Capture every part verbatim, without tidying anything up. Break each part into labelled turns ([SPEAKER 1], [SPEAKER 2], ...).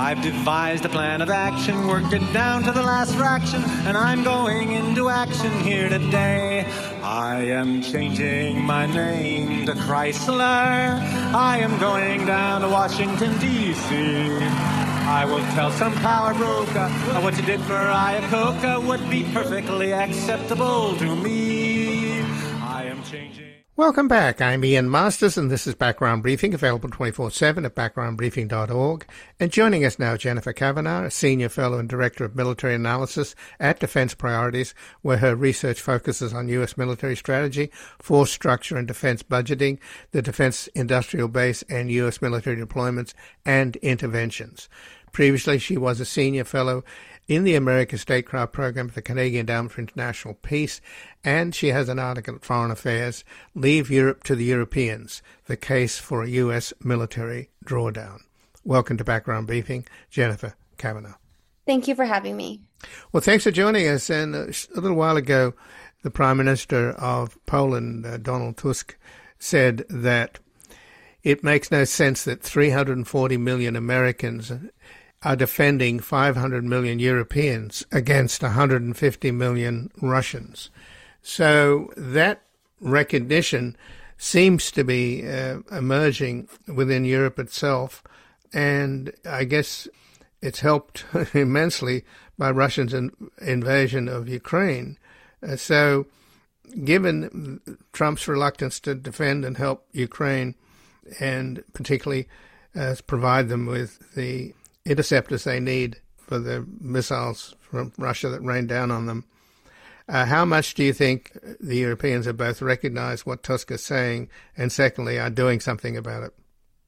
[SPEAKER 1] I've devised a plan of action, worked it down to the last fraction, and I'm going into action here today. I am changing my name to Chrysler. I am going down to Washington, D C I will tell some power broker what you did for Iacocca would be perfectly acceptable to me. I am changing.
[SPEAKER 2] Welcome back. I'm Ian Masters, and this is Background Briefing, available twenty-four seven at background briefing dot org. And joining us now, Jennifer Kavanagh, a Senior Fellow and Director of Military Analysis at Defense Priorities, where her research focuses on U S military strategy, force structure and defense budgeting, the defense industrial base, and U S military deployments and interventions. Previously, she was a Senior Fellow in the American Statecraft Program at the Canadian Endowment for International Peace, and she has an article at Foreign Affairs, Leave Europe to the Europeans, the Case for a U S Military Drawdown. Welcome to Background Briefing, Jennifer Kavanagh.
[SPEAKER 3] Thank you for having me.
[SPEAKER 2] Well, thanks for joining us. And a little while ago, the Prime Minister of Poland, uh, Donald Tusk, said that it makes no sense that three hundred forty million Americans are defending five hundred million Europeans against one hundred fifty million Russians. So that recognition seems to be uh, emerging within Europe itself, and I guess it's helped immensely by Russia's in- invasion of Ukraine. Uh, so given Trump's reluctance to defend and help Ukraine, and particularly uh, provide them with the interceptors they need for the missiles from Russia that rain down on them, Uh, how much do you think the Europeans have both recognized what Tusk is saying and secondly are doing something about it?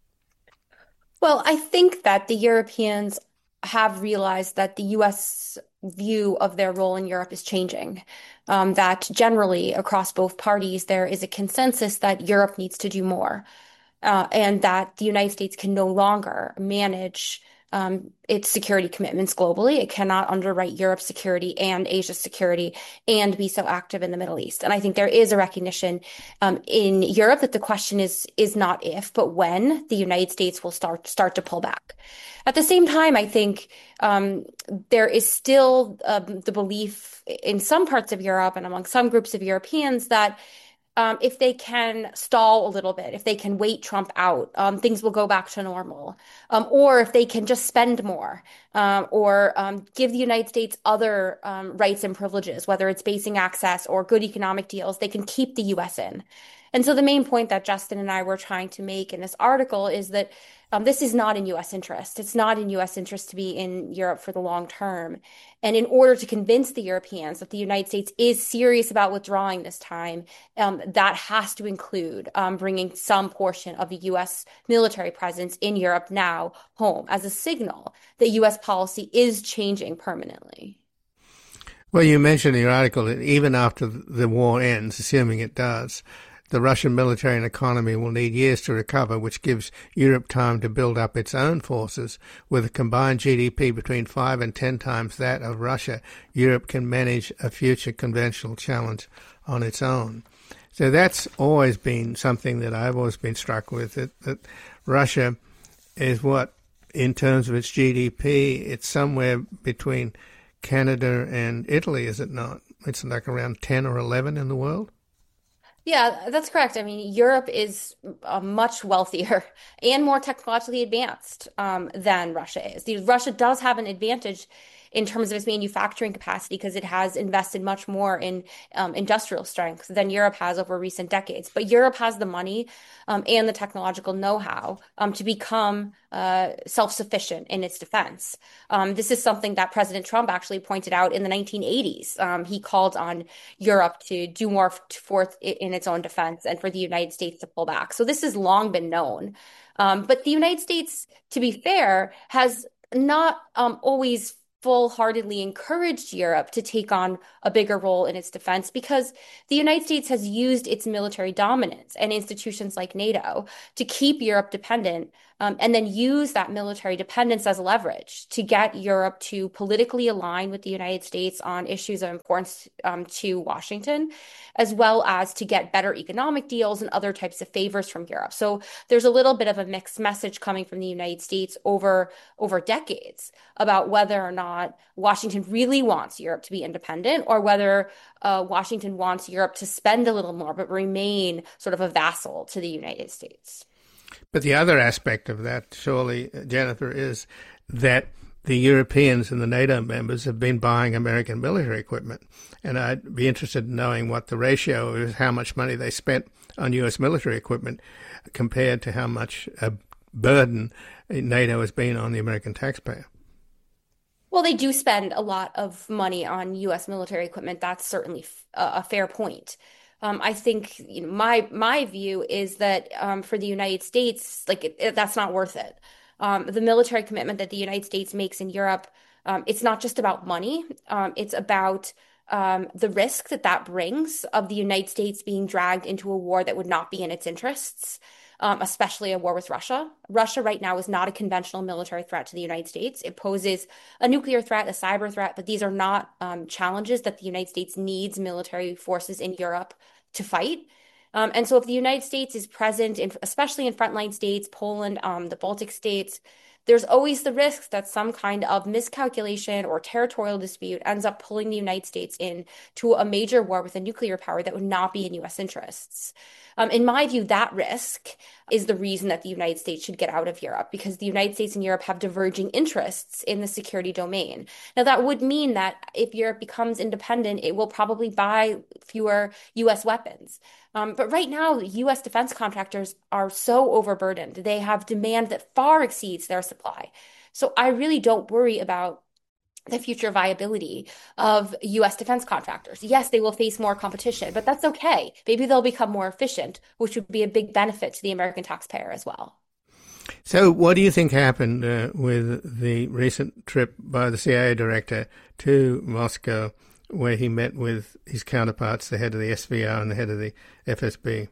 [SPEAKER 3] Well, I think that the Europeans have realized that the U S view of their role in Europe is changing, um, that generally across both parties there is a consensus that Europe needs to do more, uh, and that the United States can no longer manage Um, its security commitments globally. It cannot underwrite Europe's security and Asia's security and be so active in the Middle East. And I think there is a recognition um, in Europe that the question is is not if, but when the United States will start start to pull back. At the same time, I think um, there is still um, the belief in some parts of Europe and among some groups of Europeans that Um, if they can stall a little bit, if they can wait Trump out, um, things will go back to normal. Um, or if they can just spend more, um, or um, give the United States other um, rights and privileges, whether it's basing access or good economic deals, they can keep the U S in. And so the main point that Justin and I were trying to make in this article is that um, this is not in U S interest. It's not in U S interest to be in Europe for the long term. And in order to convince the Europeans that the United States is serious about withdrawing this time, um, that has to include um, bringing some portion of the U S military presence in Europe now home as a signal that U S policy is changing permanently.
[SPEAKER 2] Well, you mentioned in your article that even after the war ends, assuming it does, the Russian military and economy will need years to recover, which gives Europe time to build up its own forces. With a combined G D P between five and ten times that of Russia, Europe can manage a future conventional challenge on its own. So that's always been something that I've always been struck with, that, that Russia is what, in terms of its G D P, it's somewhere between Canada and Italy, is it not? It's like around ten or eleven in the world?
[SPEAKER 3] Yeah, that's correct. I mean, Europe is uh, much wealthier and more technologically advanced um, than Russia is. The, Russia does have an advantage in terms of its manufacturing capacity because it has invested much more in um, industrial strength than Europe has over recent decades. But Europe has the money um, and the technological know-how um, to become uh, self-sufficient in its defense. Um, this is something that President Trump actually pointed out in the nineteen eighties. Um, he called on Europe to do more for in its own defense and for the United States to pull back. So this has long been known. Um, but the United States, to be fair, has not um, always full-heartedly encouraged Europe to take on a bigger role in its defense because the United States has used its military dominance and institutions like NATO to keep Europe dependent um, and then use that military dependence as leverage to get Europe to politically align with the United States on issues of importance um, to Washington, as well as to get better economic deals and other types of favors from Europe. So there's a little bit of a mixed message coming from the United States over, over decades about whether or not Washington really wants Europe to be independent, or whether uh, Washington wants Europe to spend a little more but remain sort of a vassal to the United States.
[SPEAKER 2] But the other aspect of that, surely, Jennifer, is that the Europeans and the NATO members have been buying American military equipment. And I'd be interested in knowing what the ratio is, how much money they spent on U S military equipment compared to how much a burden NATO has been on the American taxpayer.
[SPEAKER 3] Well, they do spend a lot of money on U S military equipment. That's certainly a, a fair point. Um, I think, you know, my my view is that um, for the United States, like it, it, that's not worth it. Um, the military commitment that the United States makes in Europe, um, it's not just about money. Um, it's about um, the risk that that brings of the United States being dragged into a war that would not be in its interests, um, especially a war with Russia. Russia right now is not a conventional military threat to the United States. It poses a nuclear threat, a cyber threat, but these are not um, challenges that the United States needs military forces in Europe to fight. Um, and so if the United States is present, in, especially in frontline states, Poland, um, the Baltic states, there's always the risk that some kind of miscalculation or territorial dispute ends up pulling the United States into a major war with a nuclear power that would not be in U S interests. Um, in my view, that risk is the reason that the United States should get out of Europe, because the United States and Europe have diverging interests in the security domain. Now, that would mean that if Europe becomes independent, it will probably buy fewer U S weapons. Um, but right now, U S defense contractors are so overburdened. They have demand that far exceeds their supply. So I really don't worry about the future viability of U S defense contractors. Yes, they will face more competition, but that's okay. Maybe they'll become more efficient, which would be a big benefit to the American taxpayer as well.
[SPEAKER 2] So what do you think happened uh, with the recent trip by the C I A director to Moscow, where he met with his counterparts, the head of the S V R and the head of the F S B?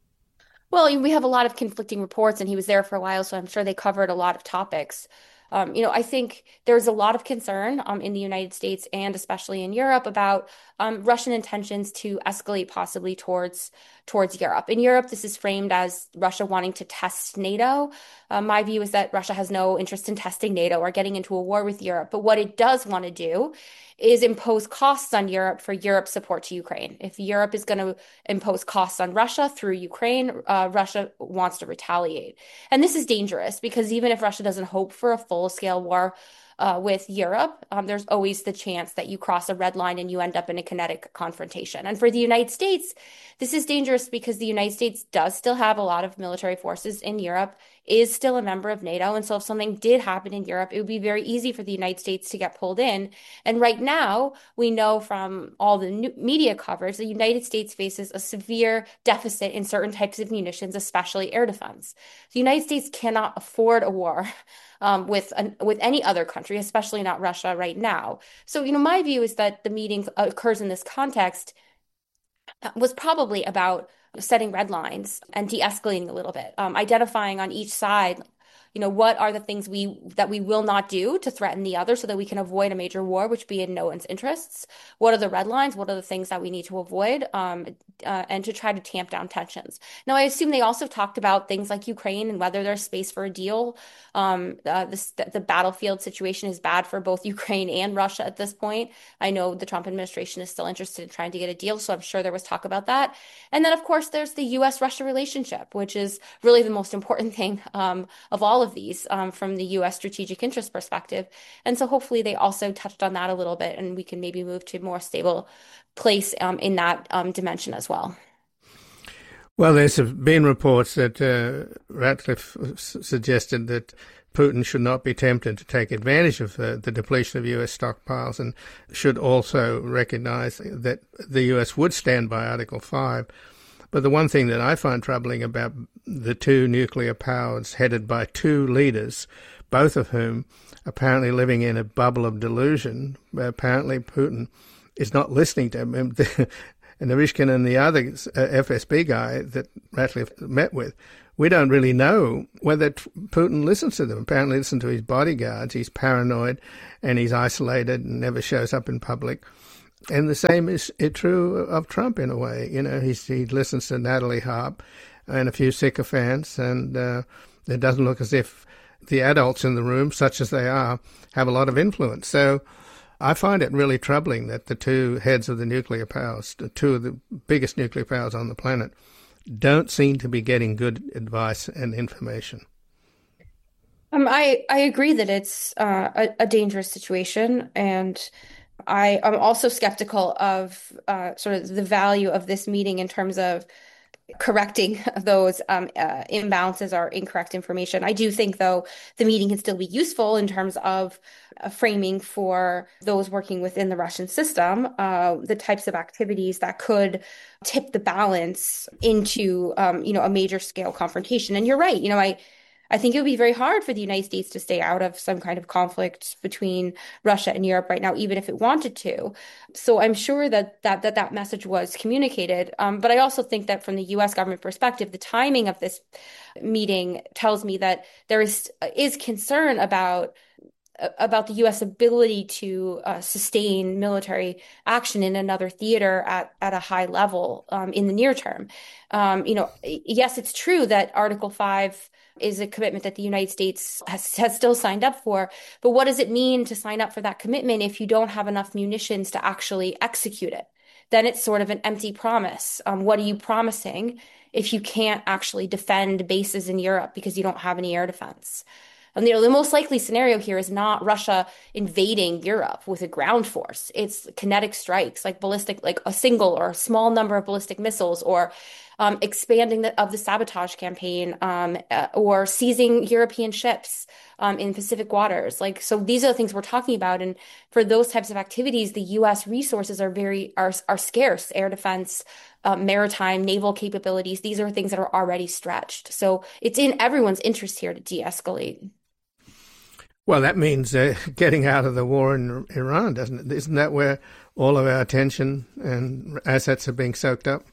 [SPEAKER 3] Well, we have a lot of conflicting reports, and he was there for a while, so I'm sure they covered a lot of topics. Um, you know, I think there's a lot of concern um, in the United States and especially in Europe about um, Russian intentions to escalate possibly towards towards Europe. In Europe, this is framed as Russia wanting to test NATO. Uh, my view is that Russia has no interest in testing NATO or getting into a war with Europe. But what it does want to do is impose costs on Europe for Europe's support to Ukraine. If Europe is going to impose costs on Russia through Ukraine, uh, Russia wants to retaliate. And this is dangerous because even if Russia doesn't hope for a full-scale war uh, with Europe, um, there's always the chance that you cross a red line and you end up in a kinetic confrontation. And for the United States, this is dangerous because the United States does still have a lot of military forces in Europe, is still a member of NATO. And so if something did happen in Europe, it would be very easy for the United States to get pulled in. And right now, we know from all the new media coverage, the United States faces a severe deficit in certain types of munitions, especially air defense. The United States cannot afford a war um, with, an, with any other country, especially not Russia right now. So, you know, my view is that the meeting occurs in this context was probably about setting red lines and de-escalating a little bit, um, identifying on each side, you know, what are the things we that we will not do to threaten the other so that we can avoid a major war, which be in no one's interests? What are the red lines? What are the things that we need to avoid um, uh, and to try to tamp down tensions? Now, I assume they also talked about things like Ukraine and whether there's space for a deal. Um, uh, this, the battlefield situation is bad for both Ukraine and Russia at this point. I know the Trump administration is still interested in trying to get a deal, so I'm sure there was talk about that. And then, of course, there's the U S Russia relationship, which is really the most important thing um, of all of these um, from the U S strategic interest perspective. And so hopefully they also touched on that a little bit, and we can maybe move to a more stable place um, in that um, dimension as well.
[SPEAKER 2] Well, there's been reports that uh, Ratcliffe suggested that Putin should not be tempted to take advantage of the, the depletion of U S stockpiles and should also recognize that the U S would stand by Article five. But the one thing that I find troubling about the two nuclear powers headed by two leaders, both of whom apparently living in a bubble of delusion, apparently Putin is not listening to him. And Naryshkin and the other F S B guy that Ratcliffe met with we don't really know whether Putin listens to them. Apparently listens to his bodyguards. He's paranoid and he's isolated and never shows up in public. And the same is true of Trump in a way. You know, he's, he listens to Natalie Harp and a few sycophants, and uh, it doesn't look as if the adults in the room, such as they are, have a lot of influence. So I find it really troubling that the two heads of the nuclear powers, the two of the biggest nuclear powers on the planet, don't seem to be getting good advice and information.
[SPEAKER 3] Um, I, I agree that it's uh, a, a dangerous situation, and I am also skeptical of uh, sort of the value of this meeting in terms of correcting those um, uh, imbalances or incorrect information. I do think, though, the meeting can still be useful in terms of uh, framing for those working within the Russian system, uh, the types of activities that could tip the balance into, um, you know, a major scale confrontation. And you're right. You know, I I think it would be very hard for the United States to stay out of some kind of conflict between Russia and Europe right now, even if it wanted to. So I'm sure that that that, that message was communicated. Um, but I also think that from the U S government perspective, the timing of this meeting tells me that there is is concern about about the U S ability to uh, sustain military action in another theater at, at a high level um, in the near term. Um, you know, yes, it's true that Article five is a commitment that the United States has, has still signed up for. But what does it mean to sign up for that commitment if you don't have enough munitions to actually execute it? Then it's sort of an empty promise. Um, what are you promising if you can't actually defend bases in Europe because you don't have any air defense? And, you know, the most likely scenario here is not Russia invading Europe with a ground force. It's kinetic strikes, like ballistic, like a single or a small number of ballistic missiles, or um, expanding the, of the sabotage campaign, um, uh, or seizing European ships um, in Pacific waters. Like, so these are the things we're talking about. And for those types of activities, the U S resources are very are are scarce. Air defense, Uh, maritime, naval capabilities. These are things that are already stretched. So it's in everyone's interest here to de-escalate.
[SPEAKER 2] Well, that means uh, getting out of the war in Iran, doesn't it? Isn't that where all of our attention and assets are being soaked up?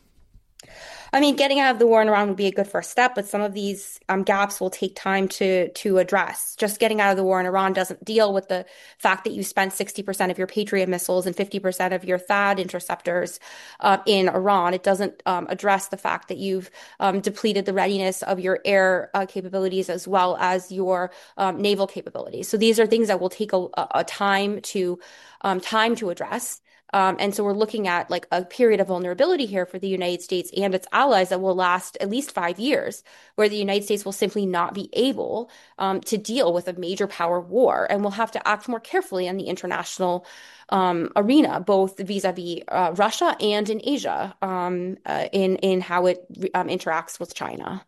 [SPEAKER 3] I mean, getting out of the war in Iran would be a good first step, but some of these um, gaps will take time to to address. Just getting out of the war in Iran doesn't deal with the fact that you spent sixty percent of your Patriot missiles and fifty percent of your THAAD interceptors uh, in Iran. It doesn't um, address the fact that you've um, depleted the readiness of your air uh, capabilities as well as your um, naval capabilities. So these are things that will take a, a time to um, time to address. Um, and so we're looking at like a period of vulnerability here for the United States and its allies that will last at least five years, where the United States will simply not be able um, to deal with a major power war, and will have to act more carefully on the international um, arena, both vis-a-vis uh, Russia and in Asia, um, uh, in in how it um, interacts with China.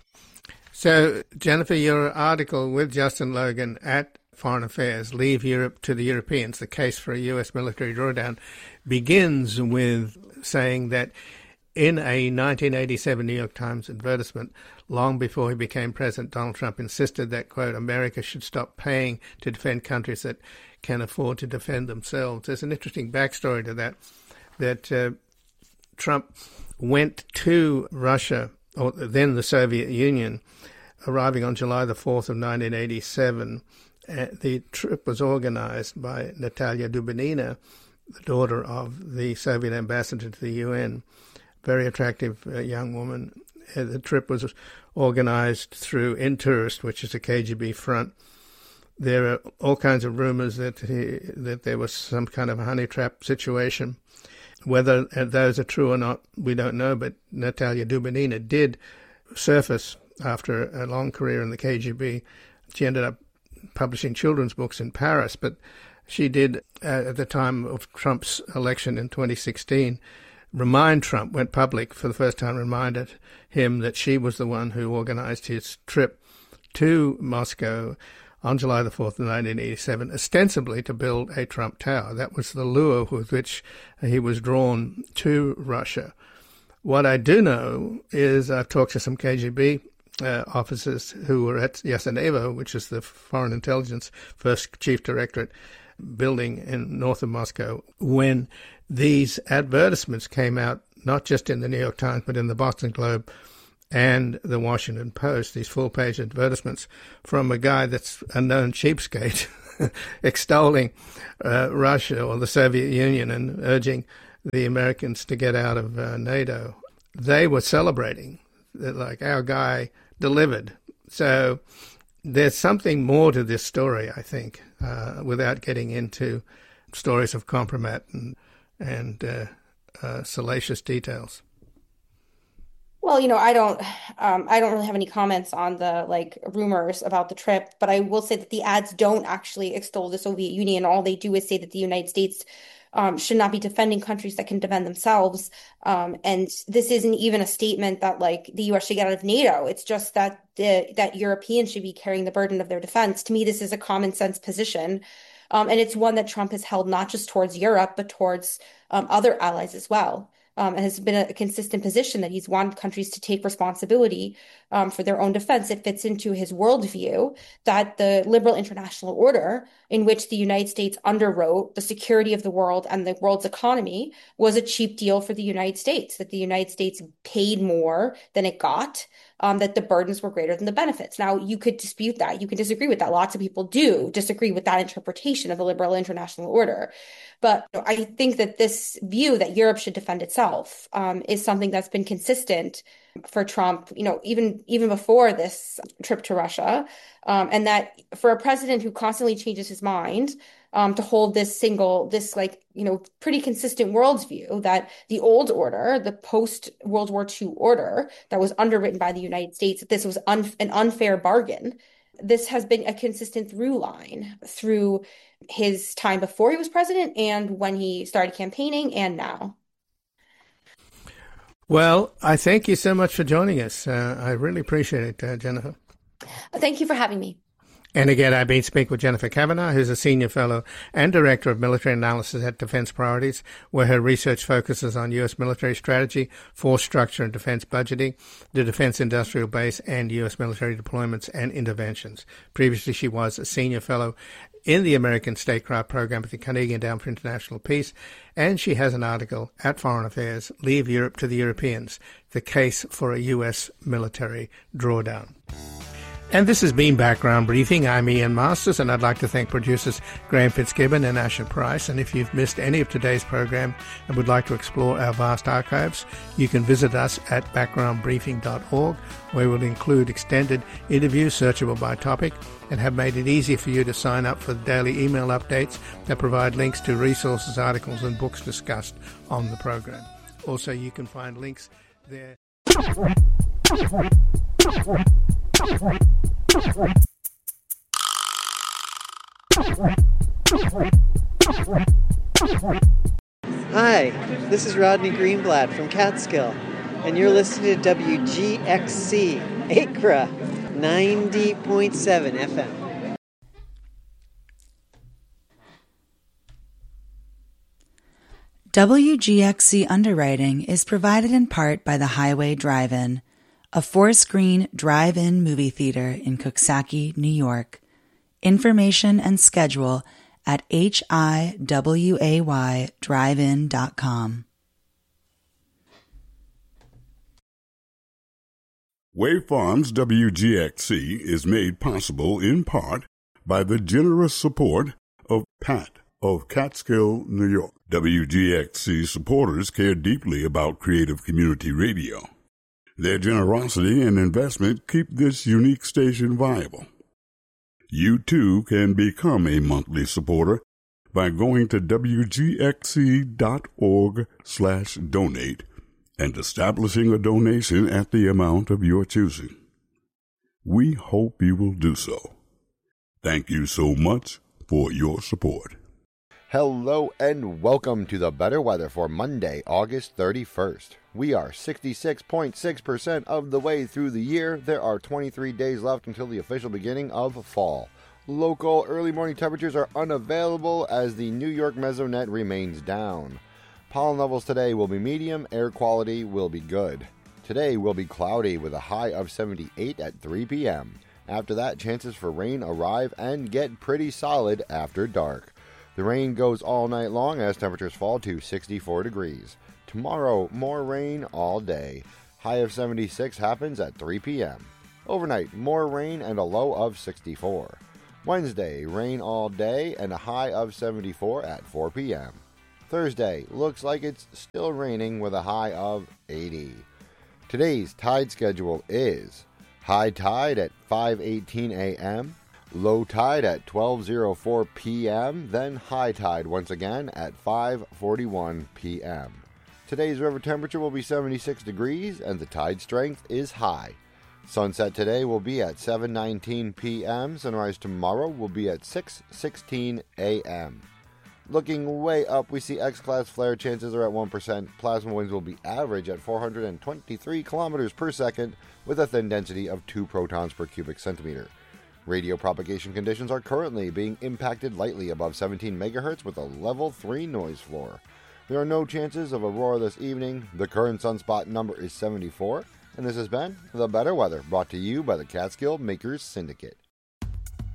[SPEAKER 2] So, Jennifer, your article with Justin Logan at Foreign Affairs, Leave Europe to the Europeans, the case for a U S military drawdown, begins with saying that in a nineteen eighty-seven New York Times advertisement, long before he became president, Donald Trump insisted that, quote, America should stop paying to defend countries that can afford to defend themselves. There's an interesting backstory to that, that uh, Trump went to Russia, or then the Soviet Union, arriving on July the fourth of nineteen eighty-seven. Uh, the trip was organized by Natalia Dubinina, the daughter of the Soviet ambassador to the U N, very attractive uh, young woman. Uh, the trip was organized through Intourist, which is a K G B front. There are all kinds of rumors that he, that there was some kind of a honey trap situation. Whether those are true or not, we don't know, but Natalia Dubinina did surface after a long career in the K G B. She ended up publishing children's books in Paris, but she did, uh, at the time of Trump's election in twenty sixteen, remind Trump, went public for the first time, reminded him that she was the one who organized his trip to Moscow on July the fourth of nineteen eighty-seven, ostensibly to build a Trump Tower. That was the lure with which he was drawn to Russia. What I do know is I've talked to some K G B Uh, officers who were at Yasenevo, which is the Foreign Intelligence First Chief Directorate building in north of Moscow, when these advertisements came out, not just in the New York Times, but in the Boston Globe and the Washington Post, these full-page advertisements from a guy that's a known cheapskate, extolling uh, Russia or the Soviet Union and urging the Americans to get out of uh, NATO. They were celebrating that, like, our guy delivered. So there's something more to this story, I think, uh, without getting into stories of compromise and, and uh, uh, salacious details.
[SPEAKER 3] Well, you know, I don't, um, I don't really have any comments on the like rumors about the trip, but I will say that the ads don't actually extol the Soviet Union. All they do is say that the United States um, should not be defending countries that can defend themselves. Um, and this isn't even a statement that like the U S should get out of NATO. It's just that the, that Europeans should be carrying the burden of their defense. To me, this is a common sense position. Um, and it's one that Trump has held not just towards Europe, but towards um, other allies as well. Um, and has been a, a consistent position that he's wanted countries to take responsibility um, for their own defense. It fits into his worldview that the liberal international order, in which the United States underwrote the security of the world and the world's economy, was a cheap deal for the United States, that the United States paid more than it got, um, that the burdens were greater than the benefits. Now, you could dispute that. You can disagree with that. Lots of people do disagree with that interpretation of the liberal international order. But I think that this view that Europe should defend itself um, is something that's been consistent for Trump, you know, even even before this trip to Russia, um, and that for a president who constantly changes his mind um, to hold this single, this like, you know, pretty consistent worldview that the old order, the post-World War Two order that was underwritten by the United States, that this was un- an unfair bargain. This has been a consistent through line through his time before he was president and when he started campaigning and now.
[SPEAKER 2] Well, I thank you so much for joining us. Uh, I really appreciate it, uh, Jennifer.
[SPEAKER 3] Thank you for having me.
[SPEAKER 2] And again, I've been speaking with Jennifer Kavanagh, who's a senior fellow and director of military analysis at Defense Priorities, where her research focuses on U S military strategy, force structure and defense budgeting, the defense industrial base, and U S military deployments and interventions. Previously, she was a senior fellow in the American Statecraft Program at the Carnegie Endowment for International Peace, and she has an article at Foreign Affairs, Leave Europe to the Europeans, the case for a U S military drawdown. And this has been Background Briefing. I'm Ian Masters, and I'd like to thank producers Graham Fitzgibbon and Asher Price. And if you've missed any of today's program and would like to explore our vast archives, you can visit us at background briefing dot org, where we'll include extended interviews searchable by topic and have made it easy for you to sign up for the daily email updates that provide links to resources, articles, and books discussed on the program. Also, you can find links there.
[SPEAKER 4] Hi, this is Rodney Greenblatt from Catskill, and you're listening to W G X C, Acra, ninety point seven F M.
[SPEAKER 5] W G X C underwriting is provided in part by the Highway Drive-In, a four-screen drive-in movie theater in Coxsackie, New York. Information and schedule at H I W A Y drive in dot com.
[SPEAKER 6] Wave Farms W G X C is made possible in part by the generous support of Pat of Catskill, New York. W G X C supporters care deeply about creative community radio. Their generosity and investment keep this unique station viable. You too can become a monthly supporter by going to W G X C dot org slash donate and establishing a donation at the amount of your choosing. We hope you will do so. Thank you so much for your support.
[SPEAKER 7] Hello and welcome to the better weather for Monday, August thirty-first. We are sixty-six point six percent of the way through the year. There are twenty-three days left until the official beginning of fall. Local early morning temperatures are unavailable as the New York mesonet remains down. Pollen levels today will be medium, air quality will be good. Today will be cloudy with a high of seventy-eight at three p.m. After that, chances for rain arrive and get pretty solid after dark. The rain goes all night long as temperatures fall to sixty-four degrees. Tomorrow, more rain all day. High of seventy-six happens at three p.m. Overnight, more rain and a low of sixty-four. Wednesday, rain all day and a high of seventy-four at four p.m. Thursday, looks like it's still raining with a high of eighty. Today's tide schedule is high tide at five eighteen a.m., low tide at twelve oh four p.m., then high tide once again at five forty-one p.m. Today's river temperature will be seventy-six degrees and the tide strength is high. Sunset today will be at seven nineteen p.m. Sunrise tomorrow will be at six sixteen a.m. Looking way up, we see X-class flare chances are at one percent. Plasma winds will be average at four hundred twenty-three kilometers per second with a thin density of two protons per cubic centimeter. Radio propagation conditions are currently being impacted lightly above seventeen megahertz with a level three noise floor. There are no chances of aurora this evening. The current sunspot number is seventy-four. And this has been The Better Weather, brought to you by the Catskill Makers Syndicate.